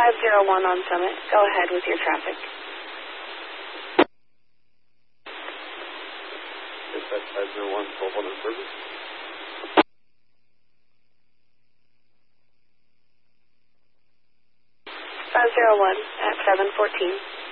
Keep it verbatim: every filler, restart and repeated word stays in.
five zero one on Summit. Go ahead with your traffic. Dispatch five zero one, twelve one on service. five zero one at seven fourteen.